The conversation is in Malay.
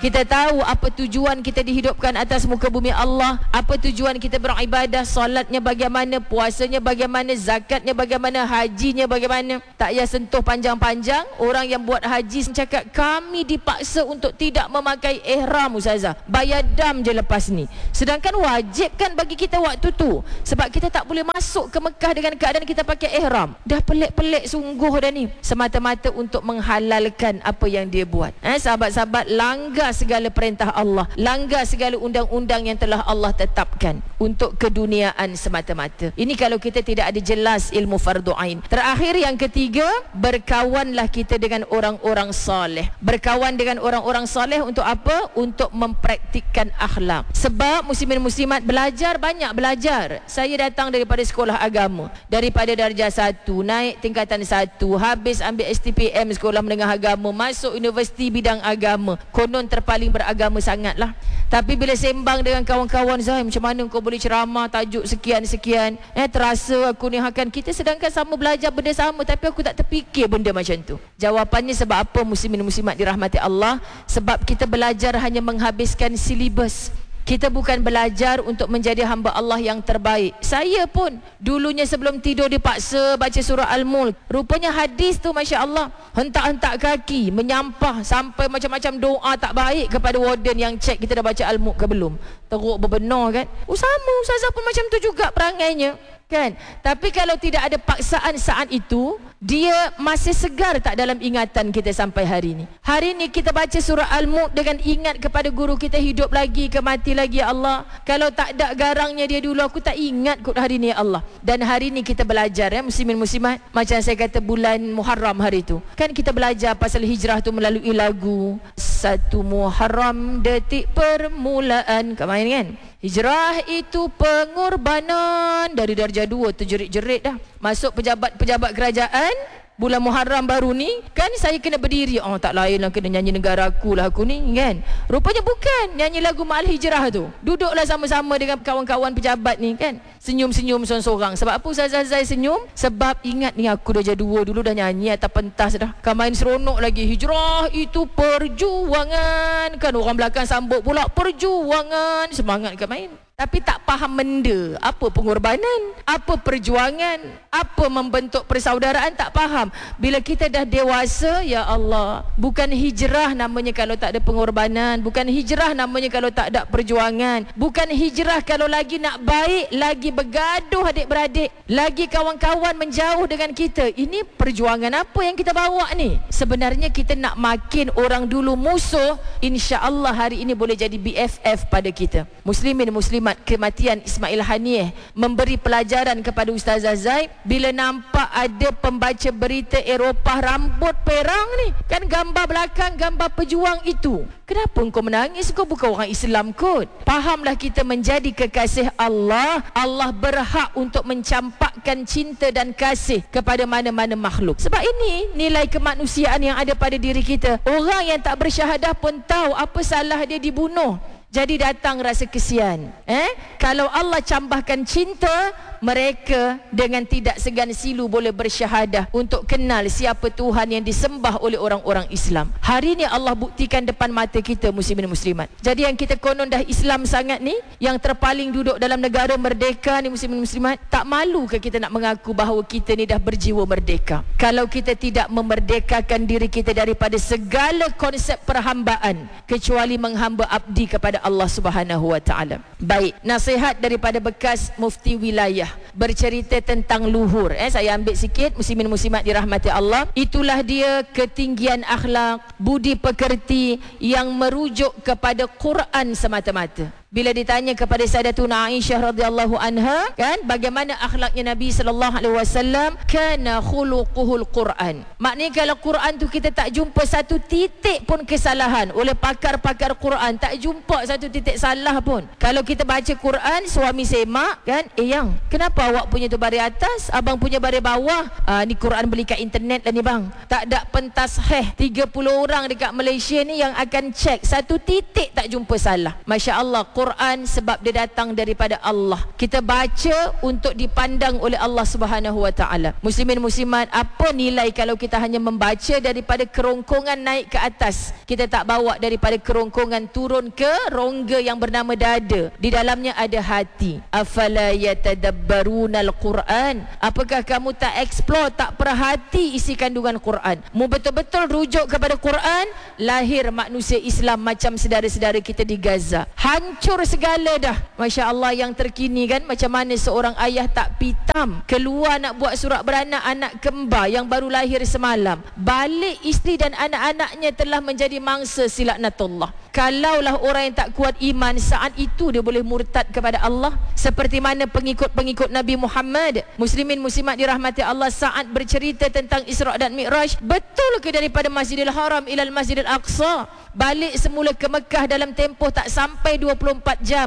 Kita tahu apa tujuan kita dihidupkan atas muka bumi Allah, apa tujuan kita beribadah, solatnya bagaimana, puasanya bagaimana, zakatnya bagaimana, hajinya bagaimana. Tak payah sentuh panjang-panjang. Orang yang buat haji cakap kami dipaksa untuk tidak memakai ihram ustazah, bayar dam je lepas ni. Sedangkan wajib kan bagi kita waktu tu, sebab kita tak boleh masuk ke Mekah dengan keadaan kita pakai ihram. Dah pelik-pelik sungguh dah ni, semata-mata untuk menghalalkan apa yang dia buat. Sahabat-sahabat, langgar segala perintah Allah, langgar segala undang-undang yang telah Allah tetapkan untuk keduniaan semata-mata. Ini kalau kita tidak ada jelas ilmu fardu ain. Terakhir yang ketiga, berkawanlah kita dengan orang-orang soleh. Berkawan dengan orang-orang soleh untuk apa? Untuk mempraktikkan akhlak. Sebab muslimin muslimat belajar, banyak belajar. Saya datang daripada sekolah agama, daripada darjah 1 naik tingkatan 1, habis ambil STPM sekolah menengah agama, masuk universiti bidang agama. Konon terpaling beragama sangatlah. Tapi bila sembang dengan kawan-kawan, Zai, macam mana kau boleh ceramah tajuk sekian-sekian, terasa aku ni akan kita, sedangkan sama belajar benda sama, tapi aku tak terfikir benda macam tu. Jawapannya sebab apa muslimin muslimat dirahmati Allah? Sebab kita belajar hanya menghabiskan silibus. Kita bukan belajar untuk menjadi hamba Allah yang terbaik. Saya pun dulunya sebelum tidur dipaksa baca surah Al-Mulk. Rupanya hadis tu Masya Allah, hentak-hentak kaki, menyampah, sampai macam-macam doa tak baik kepada warden yang cek kita dah baca Al-Mulk ke belum. Teruk berbenar kan. Sama ustazah pun macam tu juga perangainya kan. Tapi kalau tidak ada paksaan saat itu, dia masih segar tak dalam ingatan kita sampai hari ini. Hari ini kita baca surah Al-Mulk dengan ingat kepada guru kita hidup lagi ke mati lagi, ya Allah. Kalau tak ada garangnya dia dulu, aku tak ingat kot hari ini, ya Allah. Dan hari ini kita belajar, ya muslimin muslimat. Macam saya kata bulan Muharram hari itu, kan kita belajar pasal hijrah tu melalui lagu 1 Muharram detik permulaan. Kau main kan? Hijrah itu pengorbanan. Dari darjah 2 terjerit-jerit dah. Masuk pejabat-pejabat kerajaan, bulan Muharram baru ni, kan saya kena berdiri. Tak lain lah, kena nyanyi negara aku lah aku ni kan. Rupanya bukan, nyanyi lagu Ma'al Hijrah tu. Duduklah sama-sama dengan kawan-kawan pejabat ni kan. Senyum-senyum sorang-sorang. Sebab apa Ustazah Zai senyum? Sebab ingat ni aku darjah 2 dulu dah nyanyi atas pentas dah. Kan main seronok lagi. Hijrah itu perjuangan. Kan orang belakang sambut pula, perjuangan. Semangat kan main. Tapi tak faham benda. Apa pengorbanan? Apa perjuangan? Apa membentuk persaudaraan? Tak faham. Bila kita dah dewasa, ya Allah, bukan hijrah namanya kalau tak ada pengorbanan. Bukan hijrah namanya kalau tak ada perjuangan. Bukan hijrah kalau lagi nak baik, lagi bergaduh adik-beradik, lagi kawan-kawan menjauh dengan kita. Ini perjuangan apa yang kita bawa ni? Sebenarnya kita nak makin orang dulu musuh, insya-Allah hari ini boleh jadi BFF pada kita. Muslimin muslimat, kematian Ismail Haniyeh memberi pelajaran kepada Ustazah Zai. Bila nampak ada pembaca berita Eropah rambut perang ni, kan gambar belakang gambar pejuang itu, kenapa engkau menangis? Kau bukan orang Islam kot. Fahamlah, kita menjadi kekasih Allah. Allah berhak untuk mencampakkan cinta dan kasih kepada mana-mana makhluk. Sebab ini nilai kemanusiaan yang ada pada diri kita. Orang yang tak bersyahadah pun tahu apa salah dia dibunuh. Jadi datang rasa kesian. Kalau Allah campakkan cinta, mereka dengan tidak segan silu boleh bersyahadah untuk kenal siapa Tuhan yang disembah oleh orang-orang Islam. Hari ni Allah buktikan depan mata kita, muslimin muslimat. Jadi yang kita konon dah Islam sangat ni, yang terpaling duduk dalam negara merdeka ni, muslimin muslimat, tak malu ke kita nak mengaku bahawa kita ni dah berjiwa merdeka? Kalau kita tidak memerdekakan diri kita daripada segala konsep perhambaan, kecuali menghamba abdi kepada Allah Subhanahu wa taala. Baik, nasihat daripada bekas mufti wilayah bercerita tentang luhur. Saya ambil sikit, muslimin muslimat dirahmati Allah. Itulah dia ketinggian akhlak, budi pekerti yang merujuk kepada Quran semata-mata. Bila ditanya kepada Sayyidatuna Aisyah radhiyallahu anha, kan, bagaimana akhlaknya Nabi sallallahu alaihi wasallam, kana khuluquhul Quran. Maknanya kalau Quran tu kita tak jumpa satu titik pun kesalahan oleh pakar-pakar Quran, tak jumpa satu titik salah pun. Kalau kita baca Quran, suami semak kan, yang kenapa awak punya tu baris atas, abang punya baris bawah? Ni Quran beli kat internet lah ni bang. Tak ada pentasheh 30 orang dekat Malaysia ni yang akan cek, satu titik tak jumpa salah. Masya Allah, Al-Quran sebab dia datang daripada Allah. Kita baca untuk dipandang oleh Allah Subhanahu Wa Taala. Muslimin muslimat, apa nilai kalau kita hanya membaca daripada kerongkongan naik ke atas, kita tak bawa daripada kerongkongan turun ke rongga yang bernama dada. Di dalamnya ada hati. Afala yatadabbarunal Quran? Apakah kamu tak explore, tak perhati isi kandungan Quran? Mu betul-betul rujuk kepada Quran, lahir manusia Islam macam saudara-saudara kita di Gaza. Hancur segala dah. Masya Allah, yang terkini kan, macam mana seorang ayah tak pitam keluar nak buat surat beranak anak kembar yang baru lahir semalam. Balik isteri dan anak-anaknya telah menjadi mangsa silaknatullah. Kalaulah orang yang tak kuat iman, saat itu dia boleh murtad kepada Allah. Seperti mana pengikut-pengikut Nabi Muhammad, muslimin muslimat dirahmati Allah, saat bercerita tentang Isra' dan Mi'raj, betul ke daripada Masjidil Haram ilal Masjidil Aqsa? Balik semula ke Mekah dalam tempoh tak sampai 24 jam.